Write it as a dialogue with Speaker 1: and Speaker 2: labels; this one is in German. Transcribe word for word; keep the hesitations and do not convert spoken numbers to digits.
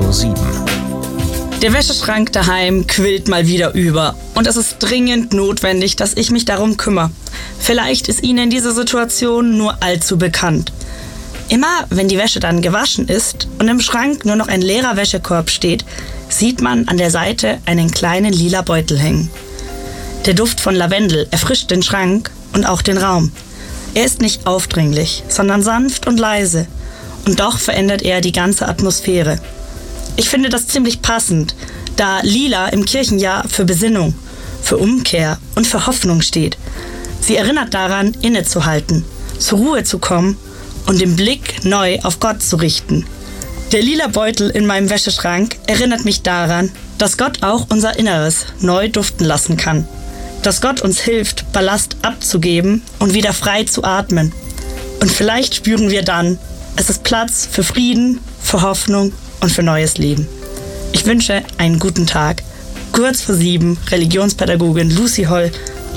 Speaker 1: vor sieben.
Speaker 2: Der Wäscheschrank daheim quillt mal wieder über und es ist dringend notwendig, dass ich mich darum kümmere. Vielleicht ist Ihnen diese Situation nur allzu bekannt. Immer wenn die Wäsche dann gewaschen ist und im Schrank nur noch ein leerer Wäschekorb steht, sieht man an der Seite einen kleinen lila Beutel hängen. Der Duft von Lavendel erfrischt den Schrank und auch den Raum. Er ist nicht aufdringlich, sondern sanft und leise. Und doch verändert er die ganze Atmosphäre. Ich finde das ziemlich passend, da Lila im Kirchenjahr für Besinnung, für Umkehr und für Hoffnung steht. Sie erinnert daran, innezuhalten, zur Ruhe zu kommen und den Blick neu auf Gott zu richten. Der lila Beutel in meinem Wäscheschrank erinnert mich daran, dass Gott auch unser Inneres neu duften lassen kann. Dass Gott uns hilft, Ballast abzugeben und wieder frei zu atmen. Und vielleicht spüren wir dann, es ist Platz für Frieden, für Hoffnung und für neues Leben. Ich wünsche einen guten Tag. Kurz vor sieben, Religionspädagogin Lucy Holl